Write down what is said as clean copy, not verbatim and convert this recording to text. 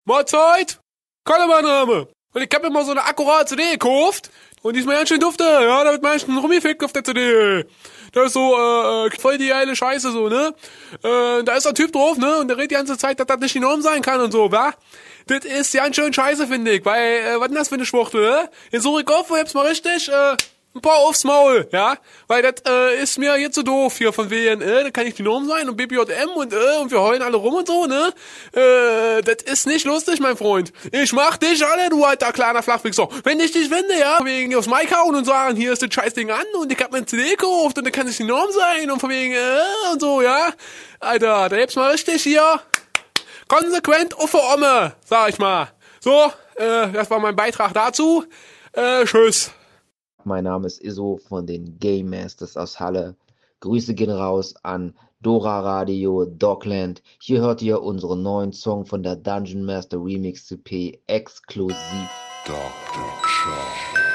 Mahlzeit! Kalle mein Name. Und ich hab mir mal so eine akkurate CD gekauft. Und die ist mir ganz schön dufte. Ja, da wird meistens rumgefickt auf der CD. Das ist so, voll die geile Scheiße so, ne? Da ist ein Typ drauf, ne? Und der redet die ganze Zeit, dass das nicht die Norm sein kann und so, wa? Das ist ganz schön scheiße, finde ich. Weil, was ist das für eine Schwuchtel, ne? Jetzt suche ich auf, hab's mal richtig, ein paar aufs Maul, ja? Weil das ist mir jetzt so doof hier von wegen, da kann ich die Norm sein und BBJM und wir heulen alle rum und so, ne? Das ist nicht lustig, mein Freund. Ich mach dich alle, du alter kleiner Flachwichser. Wenn ich dich finde, ja, von wegen aufs Mic hauen und sagen, hier ist das Scheißding an und ich hab mir ein CD gekauft und dann kann ich die Norm sein und von wegen, und so, ja? Alter, da hebt's mal richtig hier konsequent auf der Omme, sag ich mal. So, das war mein Beitrag dazu. Tschüss. Mein Name ist Iso von den Game Masters aus Halle. Grüße gehen raus an Dora Radio, Dogland. Hier hört ihr unseren neuen Song von der Dungeon Master Remix CP exklusiv. Dr. Charge.